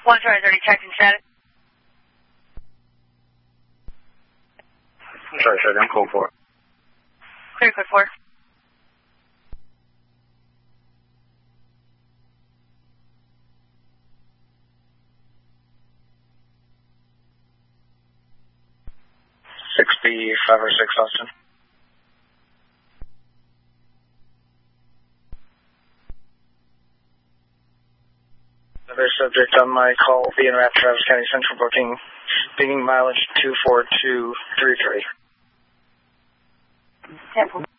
1 Charlie 30, checking status. Charlie 30, I'm code 4. Clear code 4. B 506 Austin. Another subject on my call will be in Rapid Travis County Central booking, being mileage 24233. 10